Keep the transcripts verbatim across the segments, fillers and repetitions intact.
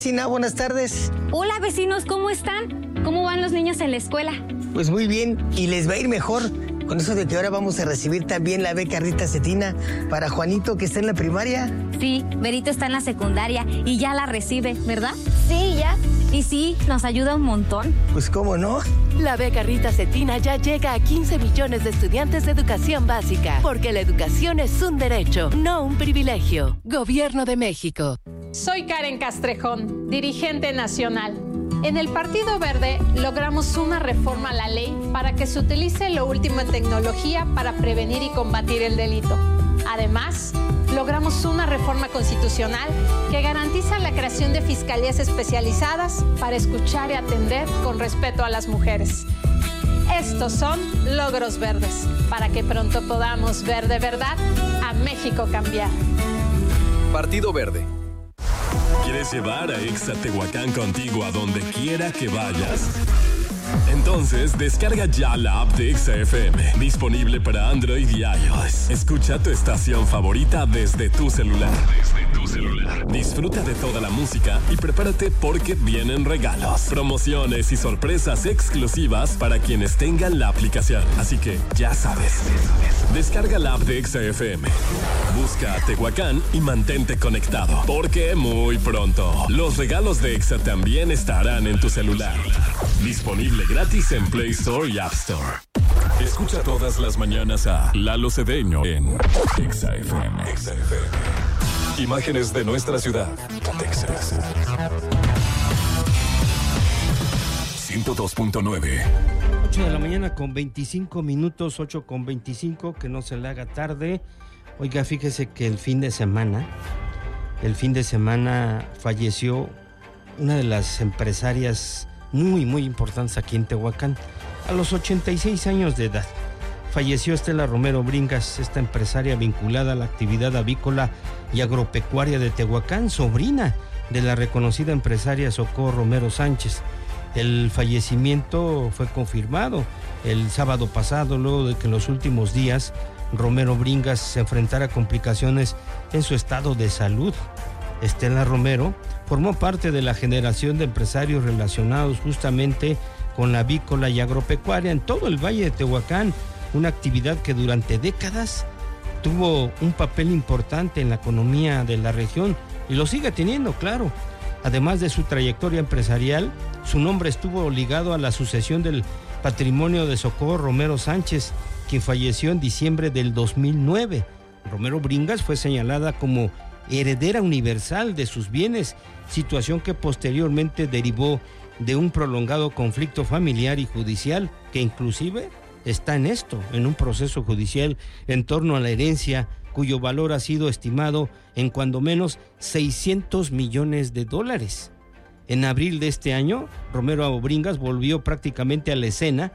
Vecina, buenas tardes. Hola vecinos, ¿cómo están? ¿Cómo van los niños en la escuela? Pues muy bien, y les va a ir mejor con eso de que ahora vamos a recibir también la beca Rita Cetina para Juanito, que está en la primaria. Sí, Berito está en la secundaria y ya la recibe, ¿verdad? Sí, ya. Y sí, nos ayuda un montón. Pues cómo no. La beca Rita Cetina ya llega a quince millones de estudiantes de educación básica, porque la educación es un derecho, no un privilegio. Gobierno de México. Soy Karen Castrejón, dirigente nacional. En el Partido Verde logramos una reforma a la ley para que se utilice lo último en tecnología para prevenir y combatir el delito. Además, logramos una reforma constitucional que garantiza la creación de fiscalías especializadas para escuchar y atender con respeto a las mujeres. Estos son logros verdes, para que pronto podamos ver de verdad a México cambiar. Partido Verde. ¿Quieres llevar a Exa Tehuacán contigo a donde quiera que vayas? Entonces, descarga ya la app de Exa F M, disponible para Android y iOS. Escucha tu estación favorita desde tu celular. Desde tu celular. Disfruta de toda la música y prepárate porque vienen regalos, promociones y sorpresas exclusivas para quienes tengan la aplicación. Así que, ya sabes, descarga la app de Exa F M. Busca a Tehuacán y mantente conectado, porque muy pronto los regalos de Exa también estarán en tu celular. Disponible gratis en Play Store y App Store. Escucha todas las mañanas a Lalo Cedeño en Exa F M. Exa F M. Imágenes de nuestra ciudad. Texas. ciento dos punto nueve. ocho de la mañana con veinticinco minutos, ocho con veinticinco, que no se le haga tarde. Oiga, fíjese que el fin de semana, el fin de semana falleció una de las empresarias muy, muy importantes aquí en Tehuacán, a los ochenta y seis años de edad. Falleció Estela Romero Bringas, esta empresaria vinculada a la actividad avícola y agropecuaria de Tehuacán, sobrina de la reconocida empresaria Socorro Romero Sánchez. El fallecimiento fue confirmado el sábado pasado, luego de que en los últimos días Romero Bringas se enfrentara a complicaciones en su estado de salud. Estela Romero formó parte de la generación de empresarios relacionados justamente con la avícola y agropecuaria en todo el Valle de Tehuacán, una actividad que durante décadas tuvo un papel importante en la economía de la región y lo sigue teniendo, claro. Además de su trayectoria empresarial, su nombre estuvo ligado a la sucesión del patrimonio de Socorro Romero Sánchez, quien falleció en diciembre del dos mil nueve. Romero Bringas fue señalada como heredera universal de sus bienes, situación que posteriormente derivó de un prolongado conflicto familiar y judicial, que inclusive está en esto, en un proceso judicial en torno a la herencia, cuyo valor ha sido estimado en cuando menos seiscientos millones de dólares. En abril de este año, Romero Bringas volvió prácticamente a la escena,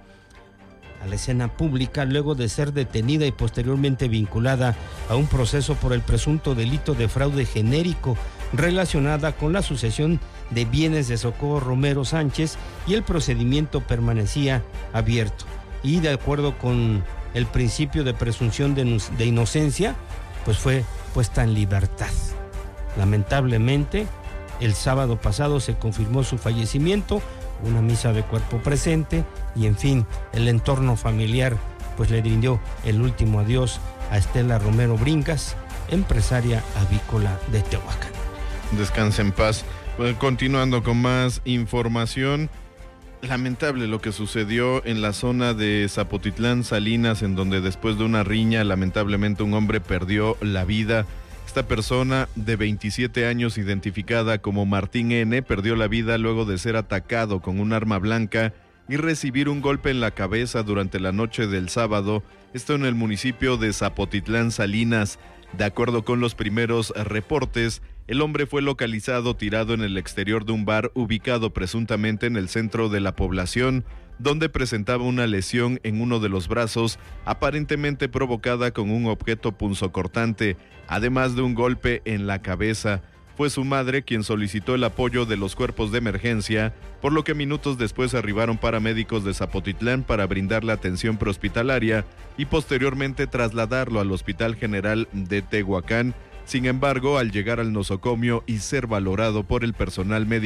a la escena pública, luego de ser detenida y posteriormente vinculada a un proceso por el presunto delito de fraude genérico relacionada con la sucesión de bienes de Socorro Romero Sánchez, y el procedimiento permanecía abierto. Y de acuerdo con el principio de presunción de, de inocencia, pues fue puesta en libertad. Lamentablemente, el sábado pasado se confirmó su fallecimiento, una misa de cuerpo presente y, en fin, el entorno familiar pues le rindió el último adiós a Estela Romero Bringas, empresaria avícola de Tehuacán. Descanse en paz. Bueno, continuando con más información, lamentable lo que sucedió en la zona de Zapotitlán, Salinas, en donde después de una riña, lamentablemente un hombre perdió la vida. Esta persona de veintisiete años, identificada como Martín N., perdió la vida luego de ser atacado con un arma blanca y recibir un golpe en la cabeza durante la noche del sábado, esto en el municipio de Zapotitlán, Salinas. De acuerdo con los primeros reportes, el hombre fue localizado tirado en el exterior de un bar ubicado presuntamente en el centro de la población, donde presentaba una lesión en uno de los brazos, aparentemente provocada con un objeto punzocortante, además de un golpe en la cabeza. Fue su madre quien solicitó el apoyo de los cuerpos de emergencia, por lo que minutos después arribaron paramédicos de Zapotitlán para brindarle atención prehospitalaria y posteriormente trasladarlo al Hospital General de Tehuacán, Sin embargo, al llegar al nosocomio y ser valorado por el personal médico,